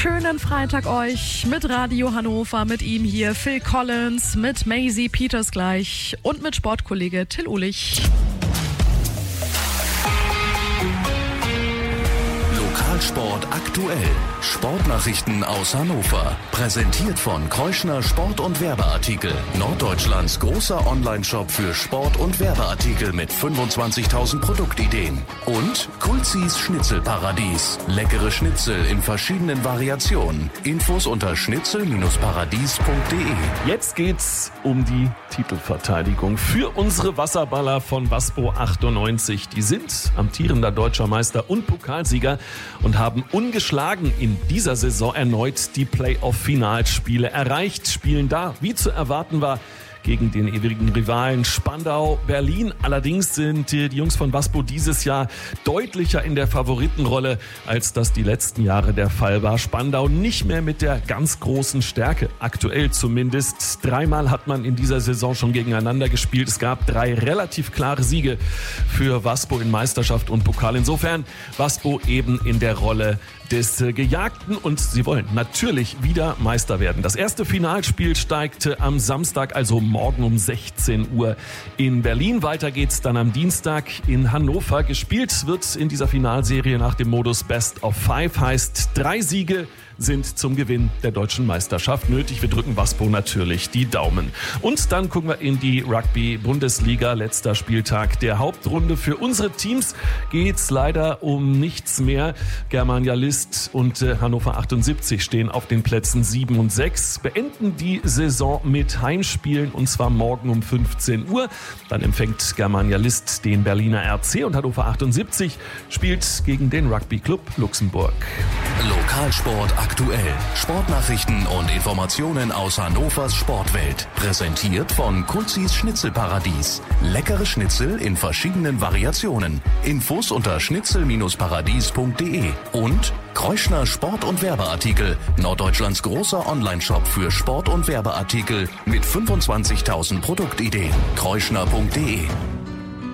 schönen Freitag euch mit Radio Hannover, mit ihm hier Phil Collins, mit Maisie Peters gleich und mit Sportkollege Till Uhlich. Lokalsport aktuell. Sportnachrichten aus Hannover. Präsentiert von Kreuschner Sport- und Werbeartikel. Norddeutschlands großer Onlineshop für Sport- und Werbeartikel mit 25.000 Produktideen. Und Kulzis Schnitzelparadies. Leckere Schnitzel in verschiedenen Variationen. Infos unter schnitzel-paradies.de. Jetzt geht's um die Titelverteidigung für unsere Wasserballer von Waspo 98. Die sind amtierender deutscher Meister und Pokalsieger und haben ungeschlagen in dieser Saison erneut die Playoff-Finalspiele erreicht, spielen da, wie zu erwarten war, gegen den ewigen Rivalen Spandau Berlin. Allerdings sind die Jungs von Waspo dieses Jahr deutlicher in der Favoritenrolle, als das die letzten Jahre der Fall war. Spandau nicht mehr mit der ganz großen Stärke, aktuell zumindest. 3-mal hat man in dieser Saison schon gegeneinander gespielt. Es gab 3 relativ klare Siege für Waspo in Meisterschaft und Pokal. Insofern Waspo eben in der Rolle des Gejagten und sie wollen natürlich wieder Meister werden. Das erste Finalspiel steigt am Samstag, also morgen um 16 Uhr in Berlin. Weiter geht's dann am Dienstag in Hannover. Gespielt wird in dieser Finalserie nach dem Modus Best of 5, heißt 3 Siege sind zum Gewinn der deutschen Meisterschaft nötig. Wir drücken Waspo natürlich die Daumen. Und dann gucken wir in die Rugby-Bundesliga. Letzter Spieltag der Hauptrunde. Für unsere Teams geht's leider um nichts mehr. Germania List und Hannover 78 stehen auf den Plätzen 7 und 6. Beenden die Saison mit Heimspielen und zwar morgen um 15 Uhr. Dann empfängt Germania List den Berliner RC und Hannover 78 spielt gegen den Rugby Club Luxemburg. Lokalsport aktuell. Sportnachrichten und Informationen aus Hannovers Sportwelt. Präsentiert von Kulzis Schnitzelparadies. Leckere Schnitzel in verschiedenen Variationen. Infos unter schnitzel-paradies.de. Und Kreuschner Sport- und Werbeartikel. Norddeutschlands großer Onlineshop für Sport- und Werbeartikel mit 25.000 Produktideen. kreuschner.de